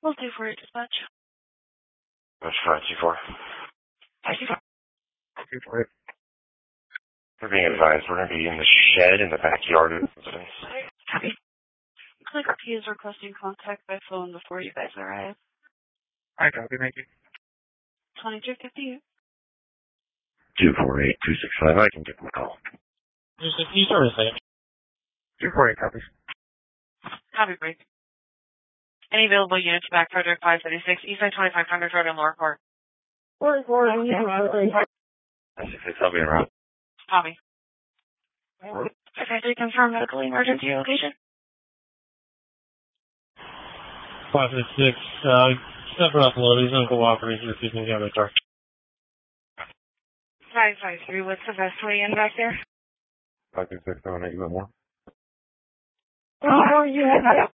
We'll do for you, dispatch. That's 524. 524. 524. We're being advised we're going to be in the shed in the backyard of the residence. Copy. Looks like RP is requesting contact by phone before you guys arrive. I copy, thank you. 2250. 248265, I can give them a call. Just a few services. 248 copies. Copy break. Any available units back further 576, Eastside 2500 Road in Lower Court. 44, that's it, I'll be around. Copy. Okay, to confirm medical emergency location. 566, step up low, he's uncooperating with keeping the other car. 553, what's the best way in back there? 526, 7, 8, you want more? Oh, yeah.